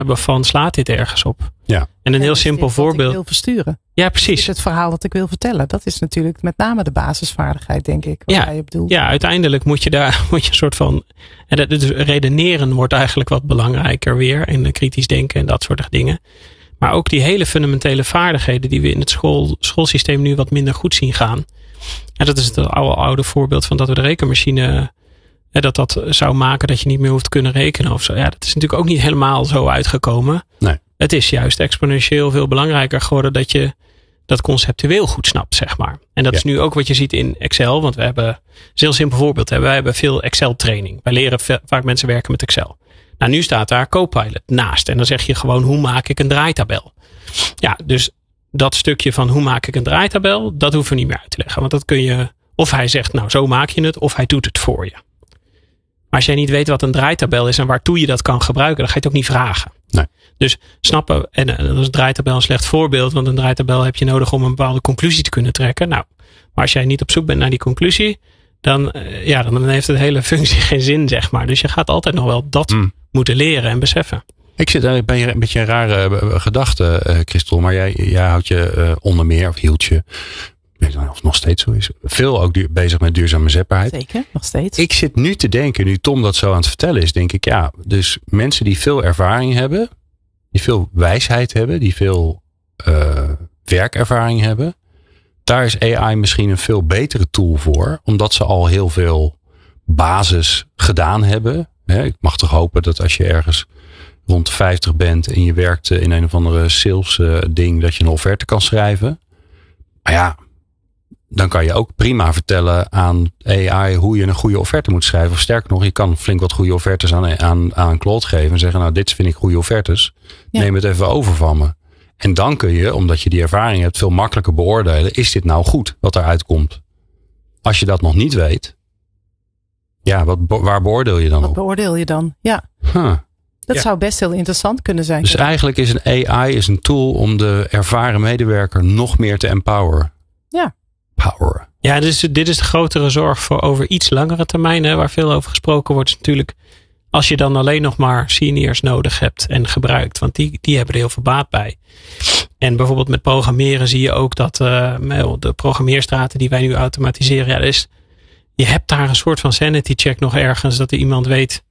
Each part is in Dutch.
van slaat dit ergens op? Ja. En een heel simpel voorbeeld. Ik wil versturen. Ja, precies. Is het verhaal dat ik wil vertellen. Dat is natuurlijk met name de basisvaardigheid, denk ik. Wat jij bedoelt. Ja, uiteindelijk moet je een soort van. En dus redeneren wordt eigenlijk wat belangrijker weer. En kritisch denken en dat soort dingen. Maar ook die hele fundamentele vaardigheden die we in het schoolsysteem nu wat minder goed zien gaan. En dat is het oude voorbeeld van dat we de rekenmachine. Dat zou maken dat je niet meer hoeft te kunnen rekenen of zo. Ja, dat is natuurlijk ook niet helemaal zo uitgekomen. Nee. Het is juist exponentieel veel belangrijker geworden dat je dat conceptueel goed snapt, zeg maar. En dat is nu ook wat je ziet in Excel. Want we hebben, een heel simpel voorbeeld. Wij hebben veel Excel training. Wij leren vaak mensen werken met Excel. Nou, nu staat daar Copilot naast. En dan zeg je gewoon, hoe maak ik een draaitabel? Ja, dus dat stukje van hoe maak ik een draaitabel, dat hoeven we niet meer uit te leggen. Want dat kun je, of hij zegt, nou zo maak je het, of hij doet het voor je. Maar als jij niet weet wat een draaitabel is en waartoe je dat kan gebruiken, dan ga je het ook niet vragen. Nee. Dus snappen, en dat is een draaitabel een slecht voorbeeld, want een draaitabel heb je nodig om een bepaalde conclusie te kunnen trekken. Nou, maar als jij niet op zoek bent naar die conclusie, dan heeft de hele functie geen zin, zeg maar. Dus je gaat altijd nog wel dat moeten leren en beseffen. Ik zit eigenlijk bij een beetje een rare gedachte, Christel, maar jij houdt je onder meer, of hield je, ik weet niet of het nog steeds zo is, veel ook bezig met duurzame zetbaarheid. Zeker, nog steeds. Ik zit nu te denken, nu Tom dat zo aan het vertellen is, denk ik, ja, dus mensen die veel ervaring hebben, die veel wijsheid hebben, die veel werkervaring hebben, daar is AI misschien een veel betere tool voor, omdat ze al heel veel basis gedaan hebben. Ik mag toch hopen dat als je ergens rond de 50 bent en je werkt in een of andere sales ding, dat je een offerte kan schrijven. Maar ja, dan kan je ook prima vertellen aan AI hoe je een goede offerte moet schrijven. Of sterker nog, je kan flink wat goede offertes aan Claude geven en zeggen, nou, dit vind ik goede offertes. Ja. Neem het even over van me. En dan kun je, omdat je die ervaring hebt, veel makkelijker beoordelen. Is dit nou goed wat eruit komt? Als je dat nog niet weet, ja, waar beoordeel je dan op? Wat beoordeel je dan? Ja. Dat zou best heel interessant kunnen zijn. Dus eigenlijk is een AI een tool om de ervaren medewerker nog meer te empoweren. Ja. Power. Ja, dus dit is de grotere zorg voor over iets langere termijn, waar veel over gesproken wordt. Is natuurlijk, als je dan alleen nog maar seniors nodig hebt en gebruikt. Want die hebben er heel veel baat bij. En bijvoorbeeld met programmeren zie je ook dat de programmeerstraten die wij nu automatiseren. Ja, je hebt daar een soort van sanity check nog ergens. Dat er iemand weet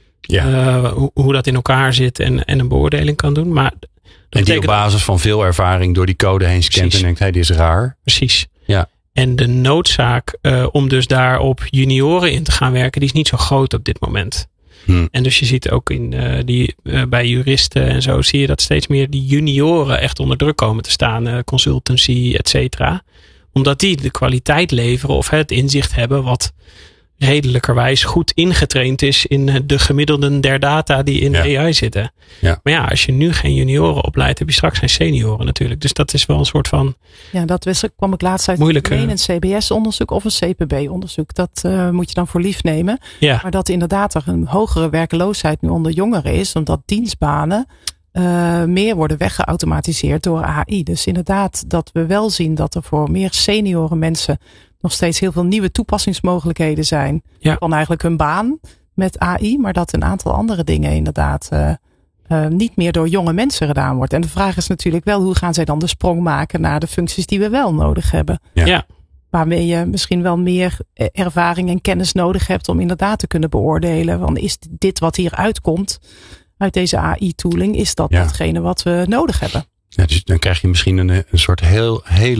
hoe dat in elkaar zit en een beoordeling kan doen. Maar en die op basis van veel ervaring door die code heen scant en denkt, hey, dit is raar. Precies. Ja. En de noodzaak om dus daar op junioren in te gaan werken, die is niet zo groot op dit moment. En dus je ziet ook bij juristen en zo, zie je dat steeds meer die junioren echt onder druk komen te staan. Consultancy, et cetera. Omdat die de kwaliteit leveren of het inzicht hebben wat redelijkerwijs goed ingetraind is in de gemiddelden der data die in de AI zitten. Ja. Maar ja, als je nu geen junioren opleidt, heb je straks geen senioren natuurlijk. Dus dat is wel een soort van. Ja, dat kwam ik laatst uit een CBS-onderzoek of een CPB-onderzoek. Dat moet je dan voor lief nemen. Ja. Maar dat inderdaad er een hogere werkloosheid nu onder jongeren is, omdat dienstbanen meer worden weggeautomatiseerd door AI. Dus inderdaad dat we wel zien dat er voor meer senioren mensen nog steeds heel veel nieuwe toepassingsmogelijkheden zijn van eigenlijk hun baan met AI. Maar dat een aantal andere dingen inderdaad niet meer door jonge mensen gedaan wordt. En de vraag is natuurlijk wel, hoe gaan zij dan de sprong maken naar de functies die we wel nodig hebben? Ja. Waarmee je misschien wel meer ervaring en kennis nodig hebt om inderdaad te kunnen beoordelen. Van is dit wat hier uitkomt uit deze AI-tooling, is dat datgene wat we nodig hebben? Ja, dus dan krijg je misschien een soort heel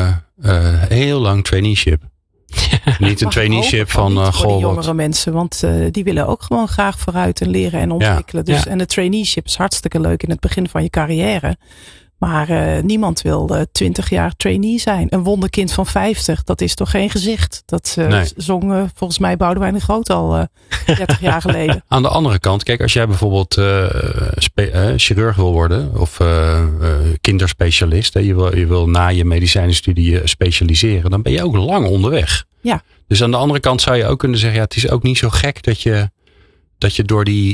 lang traineeship. Niet een traineeship van voor de jongere mensen, want die willen ook gewoon graag vooruit en leren en ontwikkelen. Dus, en de traineeship is hartstikke leuk in het begin van je carrière. Maar niemand wil 20 jaar trainee zijn. Een wonderkind van 50, dat is toch geen gezicht. Dat zong volgens mij Boudewijn de Groot al 30 jaar geleden. Aan de andere kant, kijk, als jij bijvoorbeeld chirurg wil worden of kinderspecialist. Je wil na je medicijnenstudie specialiseren. Dan ben je ook lang onderweg. Ja. Dus aan de andere kant zou je ook kunnen zeggen, het is ook niet zo gek dat je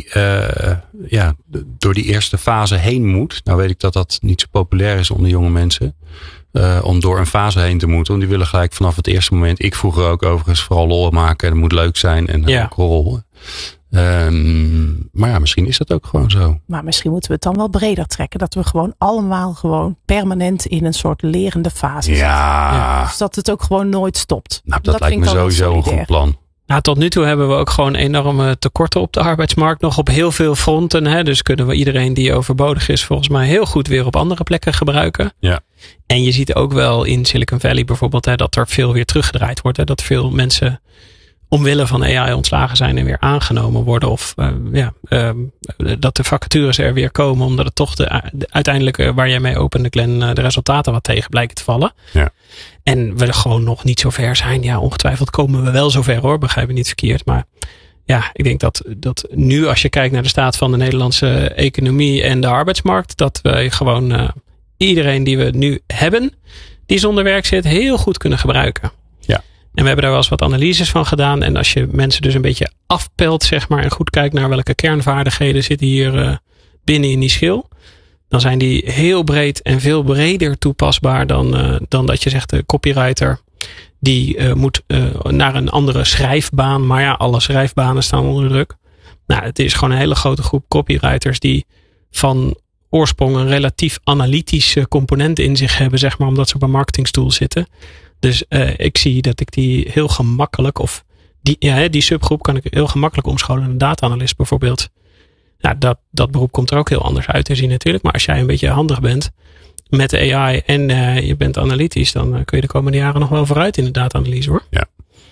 door die eerste fase heen moet. Nou weet ik dat dat niet zo populair is onder jonge mensen. Om door een fase heen te moeten. Want die willen gelijk vanaf het eerste moment. Ik vroeger ook overigens vooral lol maken. En het moet leuk zijn. En ook rol. Maar ja, misschien is dat ook gewoon zo. Maar misschien moeten we het dan wel breder trekken. Dat we gewoon allemaal gewoon permanent in een soort lerende fase zitten. Ja. Dus dat het ook gewoon nooit stopt. Nou, dat lijkt me sowieso een goed plan. Nou, tot nu toe hebben we ook gewoon enorme tekorten op de arbeidsmarkt. Nog op heel veel fronten. Hè? Dus kunnen we iedereen die overbodig is volgens mij heel goed weer op andere plekken gebruiken. Ja. En je ziet ook wel in Silicon Valley bijvoorbeeld dat er veel weer teruggedraaid wordt. Hè? Dat veel mensen omwille van AI ontslagen zijn en weer aangenomen worden. Of dat de vacatures er weer komen. Omdat het toch uiteindelijk waar jij mee opende, Glenn, de resultaten wat tegen blijken te vallen. Ja. En we gewoon nog niet zo ver zijn. Ja, ongetwijfeld komen we wel zo ver hoor. Begrijp me niet verkeerd. Maar ja, ik denk dat nu als je kijkt naar de staat van de Nederlandse economie en de arbeidsmarkt. Dat we gewoon iedereen die we nu hebben, die zonder werk zit, heel goed kunnen gebruiken. Ja. En we hebben daar wel eens wat analyses van gedaan. En als je mensen dus een beetje afpelt, zeg maar, en goed kijkt naar welke kernvaardigheden zitten hier binnen in die schil. Dan zijn die heel breed en veel breder toepasbaar dan dat je zegt de copywriter. Die moet naar een andere schrijfbaan. Maar ja, alle schrijfbanen staan onder druk. Nou, het is gewoon een hele grote groep copywriters die van oorsprong een relatief analytische component in zich hebben, zeg maar, omdat ze op een marketingstoel zitten. Dus ik zie dat ik die heel gemakkelijk, of die subgroep kan ik heel gemakkelijk omscholen naar een data-analyst bijvoorbeeld. Nou, dat beroep komt er ook heel anders uit te zien natuurlijk. Maar als jij een beetje handig bent met de AI en je bent analytisch, dan kun je de komende jaren nog wel vooruit in de data-analyse hoor. Ja.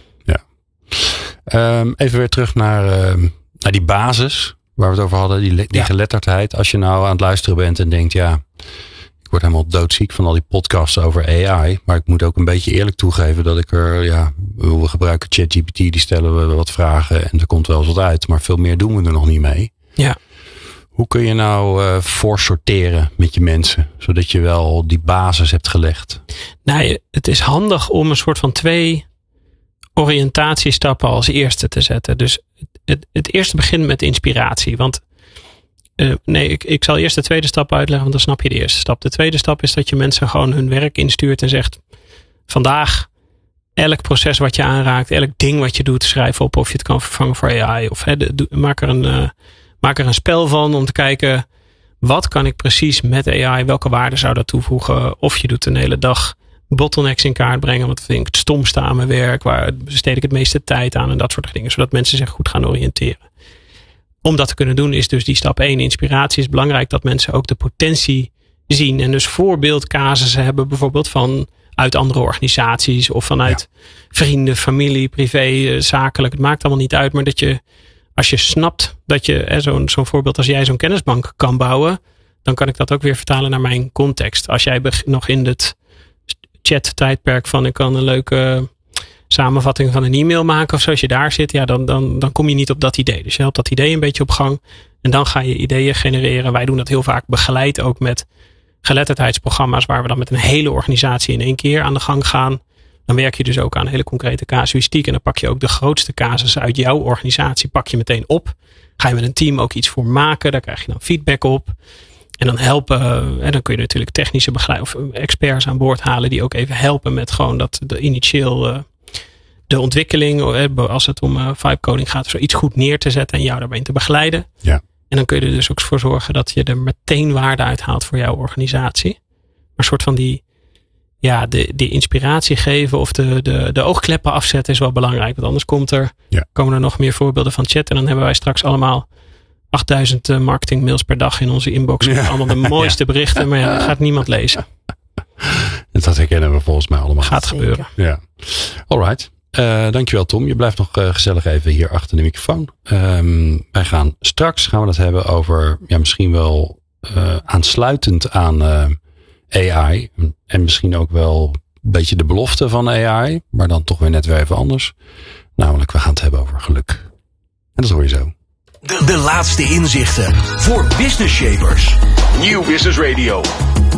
Even weer terug naar die basis waar we het over hadden. Die geletterdheid. Als je nou aan het luisteren bent en denkt, ja, ik word helemaal doodziek van al die podcasts over AI. Maar ik moet ook een beetje eerlijk toegeven dat ik we gebruiken ChatGPT, die stellen we wat vragen en er komt wel eens wat uit. Maar veel meer doen we er nog niet mee. Ja. Hoe kun je nou voorsorteren met je mensen, zodat je wel die basis hebt gelegd? Nou, het is handig om een soort van 2 oriëntatiestappen als eerste te zetten. Dus het eerste begint met inspiratie. Want ik zal eerst de tweede stap uitleggen, want dan snap je de eerste stap. De tweede stap is dat je mensen gewoon hun werk instuurt en zegt, vandaag elk proces wat je aanraakt, elk ding wat je doet, schrijf op of je het kan vervangen voor AI. Of maak er een spel van om te kijken, wat kan ik precies met AI, welke waarde zou dat toevoegen? Of je doet een hele dag bottlenecks in kaart brengen, wat vind ik het stomste aan mijn werk, waar besteed ik het meeste tijd aan en dat soort dingen, zodat mensen zich goed gaan oriënteren. Om dat te kunnen doen is dus die stap 1, inspiratie. Is belangrijk dat mensen ook de potentie zien en dus voorbeeldcasussen hebben bijvoorbeeld uit andere organisaties of vanuit vrienden, familie, privé, zakelijk. Het maakt allemaal niet uit, maar dat je, als je snapt dat je zo'n voorbeeld, als jij zo'n kennisbank kan bouwen, dan kan ik dat ook weer vertalen naar mijn context. Als jij nog in het chat-tijdperk van ik kan een leuke samenvatting van een e-mail maken of zo, als je daar zit, ja, dan kom je niet op dat idee. Dus je helpt dat idee een beetje op gang en dan ga je ideeën genereren. Wij doen dat heel vaak begeleid ook met geletterdheidsprogramma's waar we dan met een hele organisatie in één keer aan de gang gaan. Dan werk je dus ook aan hele concrete casuïstiek en dan pak je ook de grootste casus uit jouw organisatie, pak je meteen op. Ga je met een team ook iets voor maken, daar krijg je dan feedback op. En dan helpen, en dan kun je natuurlijk technische begeleiders of experts aan boord halen die ook even helpen met gewoon dat de initieel de ontwikkeling, als het om vibe coding gaat, zoiets goed neer te zetten en jou daarbij te begeleiden. Ja. En dan kun je er dus ook voor zorgen dat je er meteen waarde uithaalt voor jouw organisatie. Maar een soort van die inspiratie geven of de oogkleppen afzetten is wel belangrijk. Want anders komen er nog meer voorbeelden van chat. En dan hebben wij straks allemaal 8000 marketingmails per dag in onze inbox. Met allemaal de mooiste berichten. Maar dat gaat niemand lezen. Dat herkennen we volgens mij allemaal. Gaat gebeuren. Ja. Alright. Dankjewel Tom. Je blijft nog gezellig even hier achter de microfoon. Wij gaan straks het hebben over misschien wel aansluitend aan AI. En misschien ook wel een beetje de belofte van AI. Maar dan toch weer even anders. Namelijk we gaan het hebben over geluk. En dat hoor je zo. De laatste inzichten voor business shapers. Nieuw Business Radio.